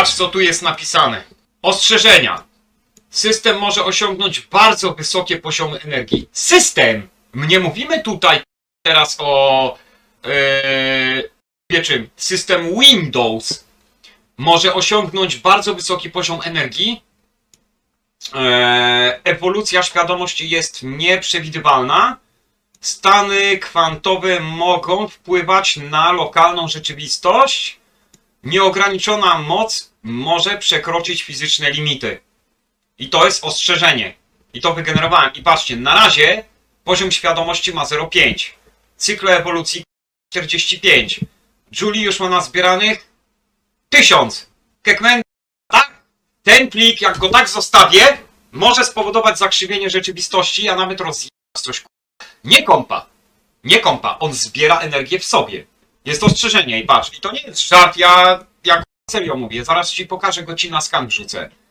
Patrz, co tu jest napisane. Ostrzeżenia. System może osiągnąć bardzo wysokie poziomy energii. System! Nie mówimy tutaj teraz o czym? System Windows może osiągnąć bardzo wysoki poziom energii. Ewolucja świadomości jest nieprzewidywalna. Stany kwantowe mogą wpływać na lokalną rzeczywistość. Nieograniczona moc może przekroczyć fizyczne limity. I to jest ostrzeżenie. I to wygenerowałem. I patrzcie, na razie poziom świadomości ma 0,5. Cykl ewolucji 45. Julie już ma nazbieranych 1000. Kekmen, tak? Ten plik, jak go tak zostawię, może spowodować zakrzywienie rzeczywistości, a nawet rozjechać coś. Nie kompa. Nie kompa. On zbiera energię w sobie. Jest ostrzeżenie i patrz. I to nie jest żart, ja serio mówię. Zaraz ci pokażę, go ci na skan wrzucę.